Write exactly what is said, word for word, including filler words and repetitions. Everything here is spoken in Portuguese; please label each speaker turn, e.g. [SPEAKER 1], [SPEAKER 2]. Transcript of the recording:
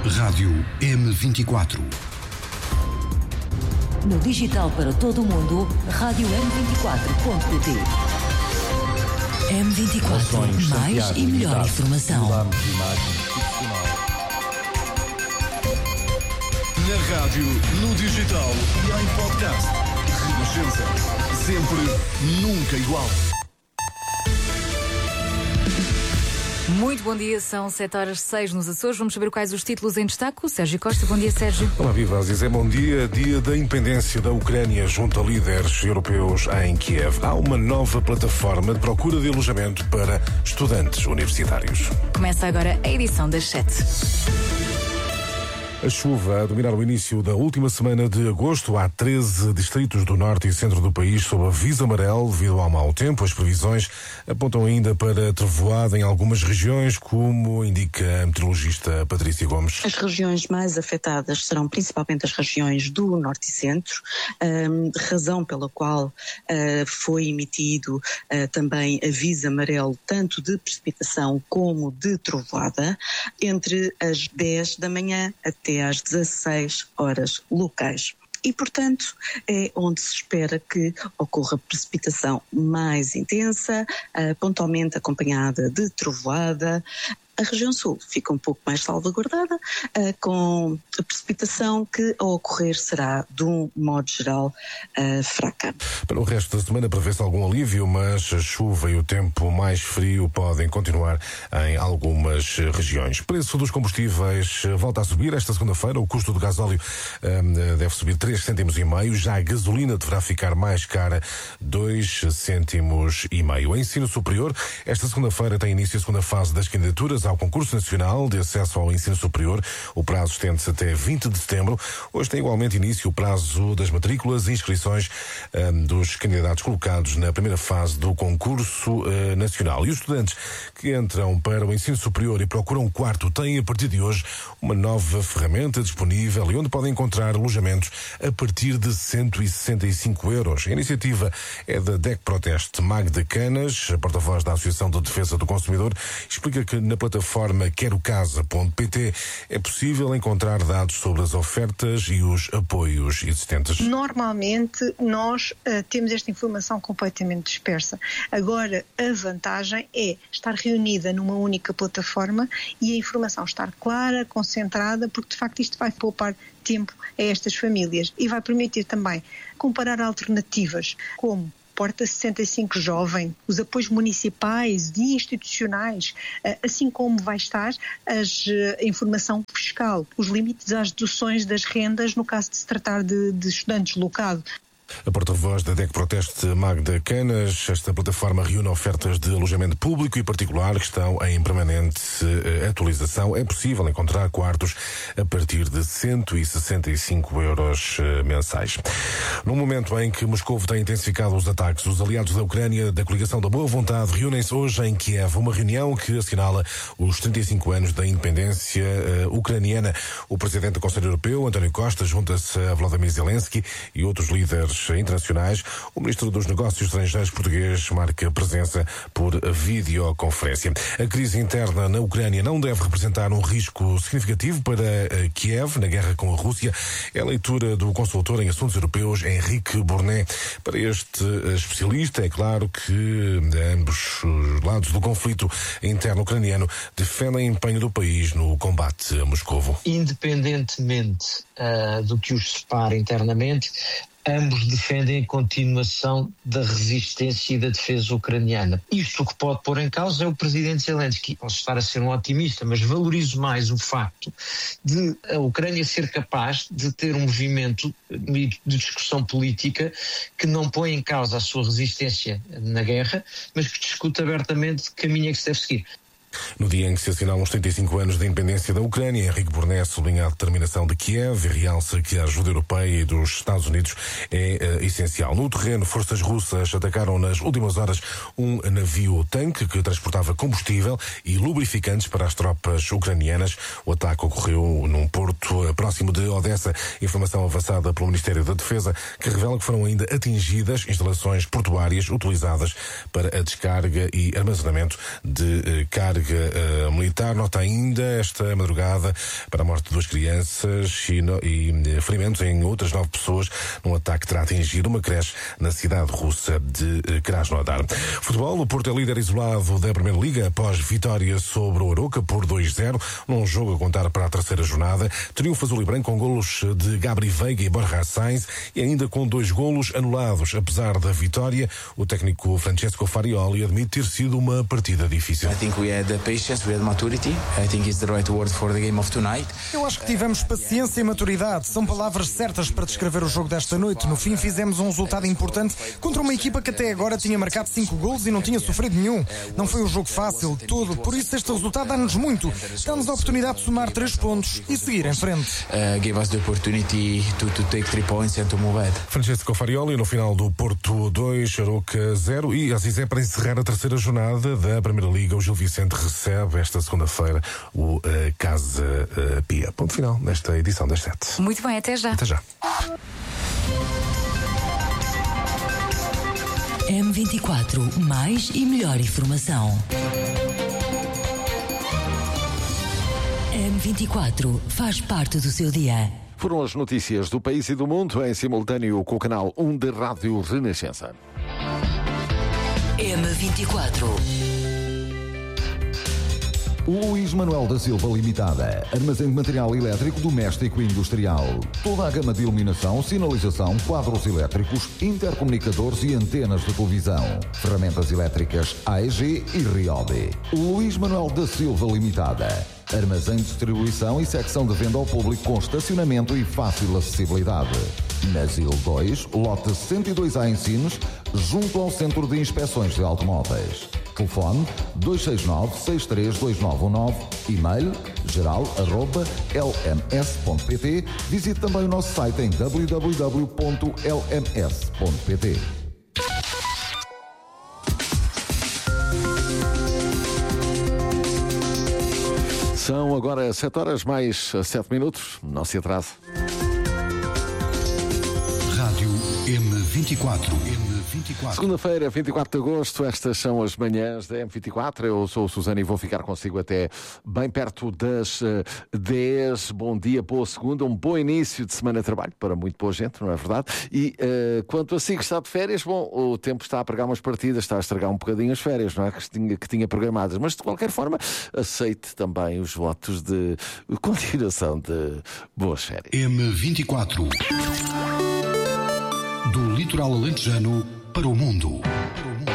[SPEAKER 1] Rádio M vinte e quatro.
[SPEAKER 2] No digital para todo o mundo, rádio m vinte e quatro ponto p t. M vinte e quatro, mais e melhor informação.
[SPEAKER 3] Na rádio, no digital e em podcast. Renascença. Sempre, nunca igual.
[SPEAKER 4] Muito bom dia, são sete horas e seis nos Açores. Vamos saber quais os títulos em destaque. O Sérgio Costa, bom dia, Sérgio.
[SPEAKER 5] Olá, viva, Zé, bom dia. Dia da independência da Ucrânia junto a líderes europeus em Kiev. Há uma nova plataforma de procura de alojamento para estudantes universitários.
[SPEAKER 4] Começa agora a edição das sete.
[SPEAKER 5] A chuva a dominar o início da última semana de agosto. Há treze distritos do norte e centro do país sob aviso amarelo devido ao mau tempo. As previsões apontam ainda para trevoada em algumas regiões, como indica a meteorologista Patrícia Gomes.
[SPEAKER 6] As regiões mais afetadas serão principalmente as regiões do norte e centro, um, razão pela qual uh, foi emitido uh, também aviso amarelo tanto de precipitação como de trovoada entre as dez da manhã até até às dezasseis horas locais. E, portanto, é onde se espera que ocorra precipitação mais intensa, pontualmente acompanhada de trovoada. A região sul fica um pouco mais salvaguardada, uh, com a precipitação que, ao ocorrer, será, de um modo geral, uh, fraca.
[SPEAKER 5] Para o resto da semana prevê-se algum alívio, mas a chuva e o tempo mais frio podem continuar em algumas regiões. Preço dos combustíveis volta a subir. Esta segunda-feira o custo do gasóleo um, deve subir três cêntimos e meio. Já a gasolina deverá ficar mais cara, dois cêntimos e meio. Em ensino superior, esta segunda-feira tem início a segunda fase das candidaturas ao concurso nacional de acesso ao ensino superior. O prazo estende-se até vinte de setembro. Hoje tem igualmente início o prazo das matrículas e inscrições um, dos candidatos colocados na primeira fase do concurso uh, nacional. E os estudantes que entram para o ensino superior e procuram um quarto têm a partir de hoje uma nova ferramenta disponível e onde podem encontrar alojamentos a partir de cento e sessenta e cinco euros. A iniciativa é da D E C Proteste. Magda Canas, a porta-voz da Associação de Defesa do Consumidor, explica que na plataforma plataforma quero casa ponto p t é possível encontrar dados sobre as ofertas e os apoios existentes.
[SPEAKER 7] Normalmente nós uh, temos esta informação completamente dispersa. Agora a vantagem é estar reunida numa única plataforma e a informação estar clara, concentrada, porque de facto isto vai poupar tempo a estas famílias e vai permitir também comparar alternativas como Porta sessenta e cinco Jovem, os apoios municipais e institucionais, assim como vai estar as, a informação fiscal, os limites às deduções das rendas no caso de se tratar de, de estudantes locados.
[SPEAKER 5] A porta-voz da D E C Proteste, Magda Canas. Esta plataforma reúne ofertas de alojamento público e particular que estão em permanente atualização. É possível encontrar quartos a partir de cento e sessenta e cinco euros mensais. No momento em que Moscou tem intensificado os ataques, os aliados da Ucrânia da Coligação da Boa Vontade reúnem-se hoje em Kiev, uma reunião que assinala os trinta e cinco anos da independência uh, ucraniana. O presidente do Conselho Europeu, António Costa, junta-se a Volodymyr Zelensky e outros líderes internacionais. O ministro dos Negócios Estrangeiros português marca presença por videoconferência. A crise interna na Ucrânia não deve representar um risco significativo para Kiev na guerra com a Rússia. É a leitura do consultor em assuntos europeus Henrique Bournet. Para este especialista, é claro que ambos os lados do conflito interno ucraniano defendem o empenho do país no combate a Moscovo.
[SPEAKER 8] Independentemente uh, do que os separa internamente, ambos defendem a continuação da resistência e da defesa ucraniana. Isto o que pode pôr em causa é o presidente Zelensky. Posso estar a ser um otimista, mas valorizo mais o facto de a Ucrânia ser capaz de ter um movimento de discussão política que não põe em causa a sua resistência na guerra, mas que discute abertamente que caminho é que se deve seguir.
[SPEAKER 5] No dia em que se assinalam os trinta e cinco anos da independência da Ucrânia, Henrique Bournet sublinha a determinação de Kiev e realça que a ajuda europeia e dos Estados Unidos é uh, essencial. No terreno, forças russas atacaram nas últimas horas um navio-tanque que transportava combustível e lubrificantes para as tropas ucranianas. O ataque ocorreu num porto uh, próximo de Odessa. Informação avançada pelo Ministério da Defesa que revela que foram ainda atingidas instalações portuárias utilizadas para a descarga e armazenamento de uh, carga Liga uh, Militar. Nota ainda esta madrugada para a morte de duas crianças e, no, e uh, ferimentos em outras nove pessoas num ataque que terá atingido uma creche na cidade russa de uh, Krasnodar. Futebol, o Porto é líder isolado da Primeira Liga após vitória sobre o Aroca por dois zero, num jogo a contar para a terceira jornada. Triunfo azul e branco com golos de Gabri Veiga e Borja Sainz e ainda com dois golos anulados. Apesar da vitória, o técnico Francesco Farioli admite ter sido uma partida difícil.
[SPEAKER 9] I think we had patience, we had maturity. I think it's the right word for the game of tonight.
[SPEAKER 10] Eu acho que tivemos paciência e maturidade. São palavras certas para descrever o jogo desta noite. No fim, fizemos um resultado importante contra uma equipa que até agora tinha marcado cinco golos e não tinha sofrido nenhum. Não foi um jogo fácil, todo. Por isso, este resultado dá-nos muito. Dá-nos a oportunidade de somar três pontos e seguir em frente.
[SPEAKER 9] Uh, give us the opportunity to, to take three points and to move ahead.
[SPEAKER 5] Francesco Farioli no final do Porto dois, Aroca zero. E Azizé, para encerrar a terceira jornada da Primeira Liga, o Gil Vicente recebe esta segunda-feira o uh, Casa uh, Pia. Ponto final nesta edição das sete.
[SPEAKER 4] Muito bem, até já.
[SPEAKER 5] Até já.
[SPEAKER 2] M vinte e quatro, mais e melhor informação. M vinte e quatro faz parte do seu dia.
[SPEAKER 11] Foram as notícias do país e do mundo em simultâneo com o canal um de Rádio Renascença.
[SPEAKER 2] M vinte e quatro.
[SPEAKER 12] Luís Manuel da Silva Limitada. Armazém de material elétrico doméstico e industrial. Toda a gama de iluminação, sinalização, quadros elétricos, intercomunicadores e antenas de televisão. Ferramentas elétricas A E G e Ryobi. Luís Manuel da Silva Limitada. Armazém de distribuição e secção de venda ao público com estacionamento e fácil acessibilidade. Na Zil dois, lote cento e dois A em Sines, junto ao Centro de Inspeções de Automóveis. Telefone dois seis nove, seis três dois nove um nove. E-mail geral arroba l m s ponto p t. Visite também o nosso site em w w w ponto l m s ponto p t.
[SPEAKER 11] São agora sete horas mais sete minutos. Não se atrase.
[SPEAKER 1] Rádio M vinte e quatro. M vinte e quatro.
[SPEAKER 11] Segunda-feira, vinte e quatro de agosto, estas são as manhãs da M vinte e quatro. Eu sou o Susana e vou ficar consigo até bem perto das uh, dez. Bom dia, boa segunda, um bom início de semana de trabalho para muito boa gente, não é verdade? E uh, quanto a si que está de férias, bom, o tempo está a pregar umas partidas, está a estragar um bocadinho as férias, não é? Que tinha, que tinha programadas, mas de qualquer forma, aceite também os votos de continuação de boas férias.
[SPEAKER 1] M vinte e quatro. Do litoral alentejano para o mundo.